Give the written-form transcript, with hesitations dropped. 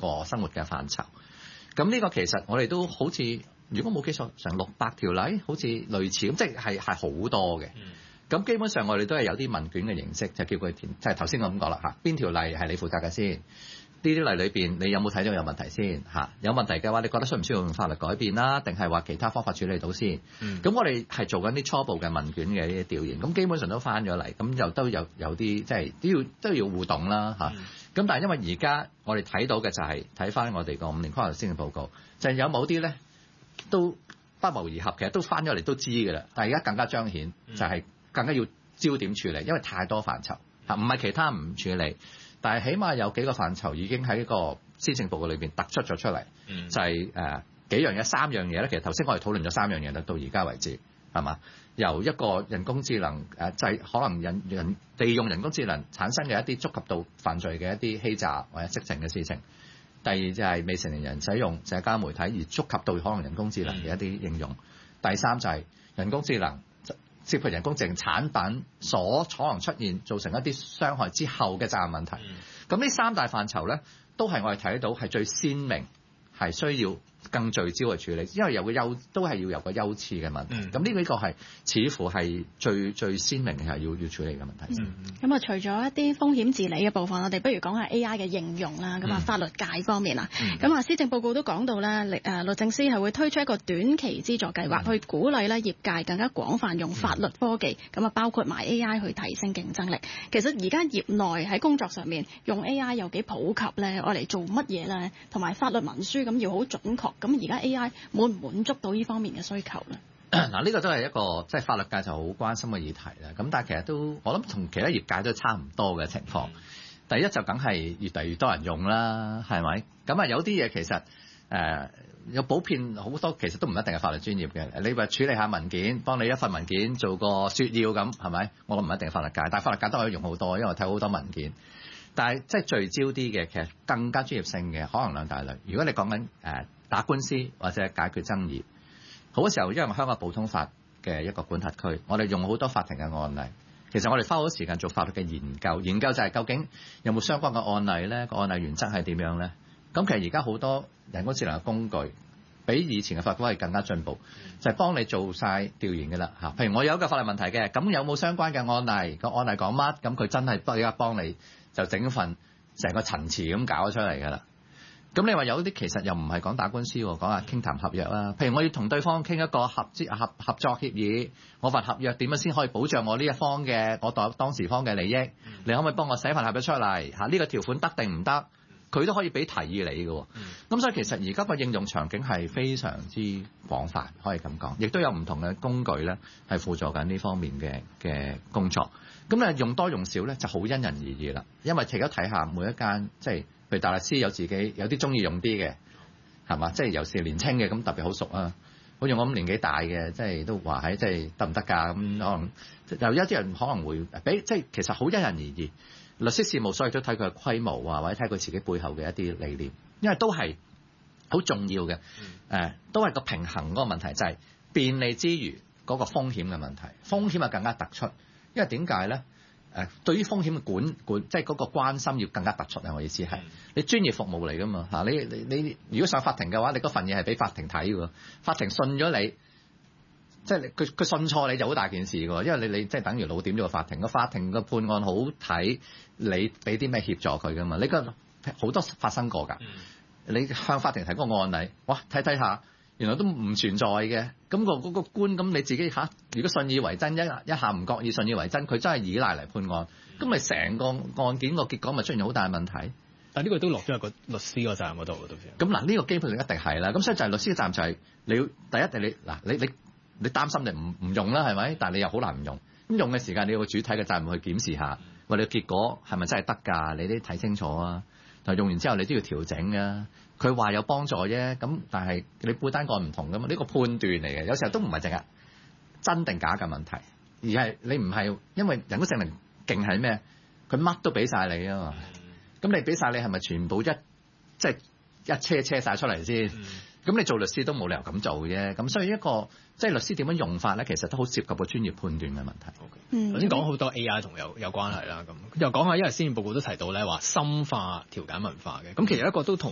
個生活嘅範疇。咁呢個其實我哋都好似，如果冇記錯，成600條例，好似類似咁，即係好多嘅。咁基本上我哋都係有啲問卷嘅形式，就叫佢填，即係頭先我咁講啦嚇，邊條例係你負責嘅先？呢啲例裏邊你有冇睇到有問題先嚇？有問題嘅話，你覺得需唔需要用法律改變啦？定係話其他方法處理到先？咁我哋係做緊啲初步嘅問卷嘅呢啲調研，咁基本上都翻咗嚟，咁又都有啲即係都要互動啦嚇。咁但係因為而家我哋睇到嘅就係睇翻我哋個5年規劃施政報告，就係有某啲咧都不謀而合，其實都翻咗嚟都知㗎啦。但係而家更加彰顯，就係更加要焦點處理，因為太多範疇嚇，唔係其他唔處理。但係起碼有幾個範疇已經喺個施政報告裏邊突出咗出嚟，就係幾樣嘢3樣嘢咧。其實頭先我哋討論咗3樣嘢啦，到而家為止係嘛？由一個人工智能可能利用人工智能產生嘅一啲觸及到犯罪嘅一啲欺詐或者色情嘅事情。第二就係未成年人使用社交媒體而觸及到可能人工智能嘅一啲應用。第三就係人工智能涉及人工智能產品所可能出現造成一啲傷害之後嘅責任問題。咁呢3大範疇咧，都係我哋睇得到係最鮮明，係需要更聚焦去處理，因為有個都係要有個優次嘅問題。咁呢個係似乎係最鮮明係要處理嘅問題。 咁啊，除咗一啲風險治理嘅部分，我哋不如講下 AI 嘅應用啦。咁啊，法律界方面啊，咁啊，施政報告都講到咧，律政司係會推出一個短期資助計劃，去鼓勵咧業界更加廣泛用法律科技，咁啊包括埋 AI 去提升競爭力。其實而家業內喺工作上面用 AI 有幾普及咧？我嚟做乜嘢咧？同埋法律文書咁要好準確。咁而家 AI 滿唔滿足到呢方面嘅需求咧？ 嗱，呢個都係一個即係法律界就好關心嘅議題啦。咁但係其實都我諗同其他業界都差唔多嘅情況。第一就梗係越嚟越多人用啦，係咪？咁啊有啲嘢其實有普遍好多，其實都唔一定係法律專業嘅。你話處理下文件，幫你一份文件做個摘要咁，係咪？我諗唔一定係法律界，但係法律界都可以用好多，因為我睇好多文件。但係即係聚焦啲嘅，其實更加專業性嘅，可能兩大類。如果你講緊打官司或者解決爭議，好多時候因為香港普通法嘅一個管轄區，我哋用好多法庭嘅案例。其實我哋花好多時間做法律嘅研究，研究就係究竟有冇相關嘅案例咧？個案例原則係點樣咧？咁其實而家好多人工智能嘅工具，比以前嘅法官係更加進步，就係幫你做晒調研嘅啦嚇。譬如我有一個法律問題嘅，咁有冇相關嘅案例？個案例講乜？咁佢真係而家幫你就整份成個陳詞咁搞咗出嚟㗎啦。咁你話有啲其實又唔係講打官司喎，講下傾談合約啦。譬如我要同對方傾一個合作協議，我份合約點樣先可以保障我呢一方嘅我當事方嘅利益？你可唔可以幫我寫份合約出嚟嚇？呢個條款得定唔得？佢都可以俾提議你嘅。咁所以其實而家個應用場景係非常之廣泛，可以咁講，亦都有唔同嘅工具咧係輔助緊呢方面嘅工作。咁咧用多用少咧就好因人而異啦，因為其實睇下每一間即係。譬如大律師有自己有啲中意用啲嘅，係嘛？即係尤其是年青嘅咁特別好熟啊。好似我咁年紀大嘅，即係都話喺即係得唔得㗎？咁可能有一啲人可能會俾即係其實好因人而異。律師事務所亦都睇佢嘅規模啊，或者睇佢自己背後嘅一啲理念，因為都係好重要嘅。都係個平衡嗰個問題，就係便利之餘嗰個風險嘅問題，風險係更加突出。因為點解咧？對於風險嘅管即係嗰個關心要更加突出啊！我意思係你專業服務嚟㗎嘛嚇，你如果上法庭嘅話，你嗰份嘢係俾法庭睇㗎，法庭信咗你，即係佢信錯你就好大件事㗎，因為你即係等於老點咗個法庭，個法庭嘅判案好睇你俾啲咩協助佢㗎嘛？你個好多發生過㗎，你向法庭提個案例，哇睇睇下。原來都唔存在嘅，咁嗰個官咁你自己嚇，如果信以為真，一下唔覺意信以為真，佢真係依賴嚟判案，咁咪成個案件個結果咪出現好大問題。 但呢個都落咗喺個律師個責任嗰度嘅，到時。 咁嗱，呢個基本上一定係啦。咁所以就係律師嘅責任就係你要第一你擔心你唔用啦，係咪？但係你又好難唔用。咁用嘅時間你要個主體嘅責任去檢視下，話你結果係咪真係得㗎？你都睇清楚啊。但係用完之後你都要調整啊。佢話有幫助啫，咁但係你背單個唔同㗎嘛？呢個判斷嚟嘅，有時候都唔係淨係真定假嘅問題，而係你唔係因為人工智能勁係咩？佢乜都俾晒你啊嘛。咁你俾晒你係咪全部即係一車晒出嚟先？咁你做律師都冇理由咁做嘅啫。咁所以一個即係律師點樣用法咧，其實都好涉及個專業判斷嘅問題。 頭先講好多 AI 同有關係啦，咁又講下，因為施政報告都提到咧話深化調解文化嘅，咁其實一個都同